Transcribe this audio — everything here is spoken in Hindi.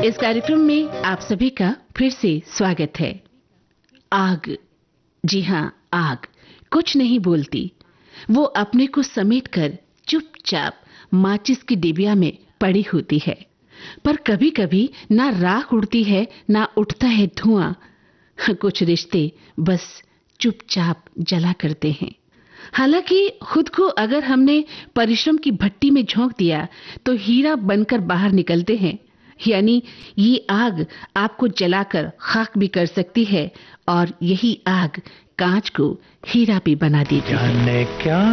इस कार्यक्रम में आप सभी का फिर से स्वागत है। आग, जी हाँ, आग कुछ नहीं बोलती। वो अपने को समेटकर चुपचाप माचिस की डिबिया में पड़ी होती है, पर कभी-कभी ना राख उड़ती है, ना उठता है धुआं। कुछ रिश्ते बस चुपचाप जला करते हैं। हालांकि खुद को अगर हमने परिश्रम की भट्टी में झोंक दिया तो हीरा बनकर बाहर निकलते हैं। यानी ये आग आपको जलाकर खाक भी कर सकती है और यही आग कांच को हीरा भी बना देती है। जाने क्या